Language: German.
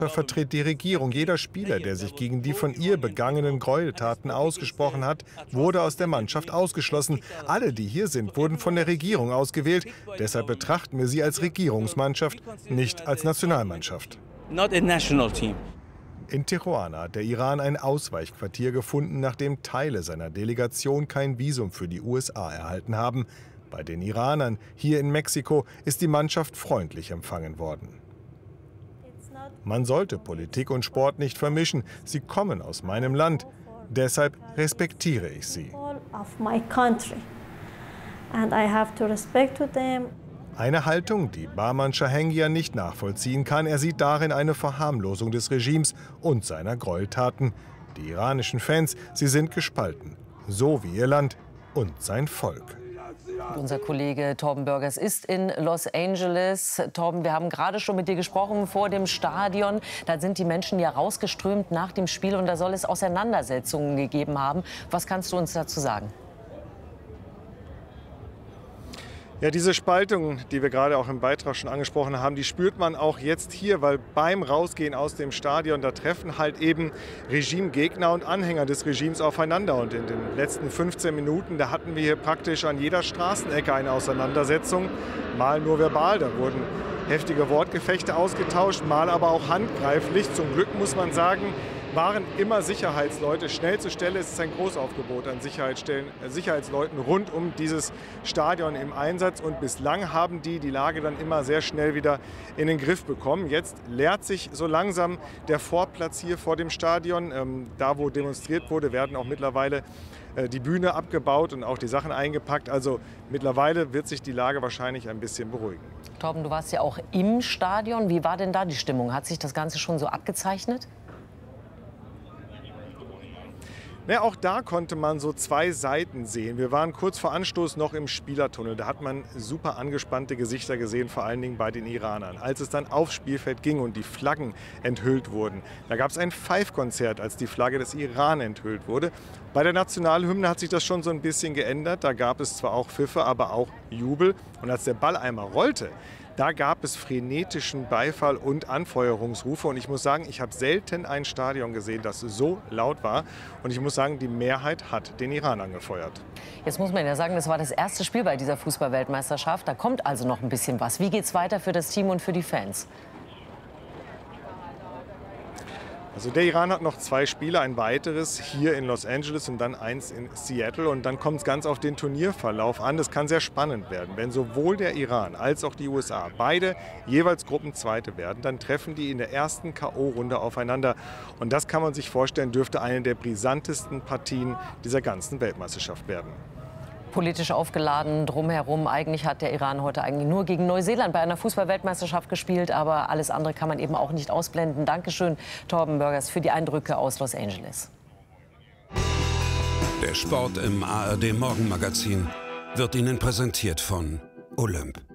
vertritt die Regierung. Jeder Spieler, der sich gegen die von ihr begangenen Gräueltaten ausgesprochen hat, wurde aus der Mannschaft ausgeschlossen. Alle, die hier sind, wurden von der Regierung ausgewählt. Deshalb betrachten wir sie als Regierungsmannschaft, nicht als Nationalmannschaft. In Tijuana hat der Iran ein Ausweichquartier gefunden, nachdem Teile seiner Delegation kein Visum für die USA erhalten haben. Bei den Iranern hier in Mexiko ist die Mannschaft freundlich empfangen worden. Man sollte Politik und Sport nicht vermischen. Sie kommen aus meinem Land. Deshalb respektiere ich sie. Eine Haltung, die Bahman Shahengia nicht nachvollziehen kann. Er sieht darin eine Verharmlosung des Regimes und seiner Gräueltaten. Die iranischen Fans, sie sind gespalten. So wie ihr Land und sein Volk. Unser Kollege Torben Börgers ist in Los Angeles. Torben, wir haben gerade schon mit dir gesprochen vor dem Stadion. Da sind die Menschen ja rausgeströmt nach dem Spiel und da soll es Auseinandersetzungen gegeben haben. Was kannst du uns dazu sagen? Ja, diese Spaltung, die wir gerade auch im Beitrag schon angesprochen haben, die spürt man auch jetzt hier, weil beim Rausgehen aus dem Stadion, da treffen halt eben Regimegegner und Anhänger des Regimes aufeinander. Und in den letzten 15 Minuten, da hatten wir hier praktisch an jeder Straßenecke eine Auseinandersetzung, mal nur verbal, da wurden heftige Wortgefechte ausgetauscht, mal aber auch handgreiflich. Zum Glück muss man sagen, waren immer Sicherheitsleute schnell zur Stelle. Es ist ein Großaufgebot an Sicherheitsleuten rund um dieses Stadion im Einsatz. Und bislang haben die Lage dann immer sehr schnell wieder in den Griff bekommen. Jetzt leert sich so langsam der Vorplatz hier vor dem Stadion. Da, wo demonstriert wurde, werden auch mittlerweile die Bühne abgebaut und auch die Sachen eingepackt. Also mittlerweile wird sich die Lage wahrscheinlich ein bisschen beruhigen. Torben, du warst ja auch im Stadion. Wie war denn da die Stimmung? Hat sich das Ganze schon so abgezeichnet? Ja, auch da konnte man so zwei Seiten sehen. Wir waren kurz vor Anstoß noch im Spielertunnel. Da hat man super angespannte Gesichter gesehen, vor allen Dingen bei den Iranern. Als es dann aufs Spielfeld ging und die Flaggen enthüllt wurden, da gab es ein Pfeifkonzert, als die Flagge des Iran enthüllt wurde. Bei der Nationalhymne hat sich das schon so ein bisschen geändert. Da gab es zwar auch Pfiffe, aber auch Jubel. Und als der Ball einmal rollte, da gab es frenetischen Beifall und Anfeuerungsrufe. Und ich muss sagen, ich habe selten ein Stadion gesehen, das so laut war. Und ich muss sagen, die Mehrheit hat den Iran angefeuert. Jetzt muss man ja sagen, das war das erste Spiel bei dieser Fußball-Weltmeisterschaft. Da kommt also noch ein bisschen was. Wie geht es weiter für das Team und für die Fans? Also der Iran hat noch 2 Spiele, ein weiteres hier in Los Angeles und dann eins in Seattle. Und dann kommt es ganz auf den Turnierverlauf an. Das kann sehr spannend werden. Wenn sowohl der Iran als auch die USA beide jeweils Gruppenzweite werden, dann treffen die in der ersten K.O.-Runde aufeinander. Und das kann man sich vorstellen, dürfte eine der brisantesten Partien dieser ganzen Weltmeisterschaft werden. Politisch aufgeladen drumherum. Eigentlich hat der Iran heute eigentlich nur gegen Neuseeland bei einer Fußball-Weltmeisterschaft gespielt. Aber alles andere kann man eben auch nicht ausblenden. Dankeschön, Torben Börgers, für die Eindrücke aus Los Angeles. Der Sport im ARD Morgenmagazin wird Ihnen präsentiert von Olymp.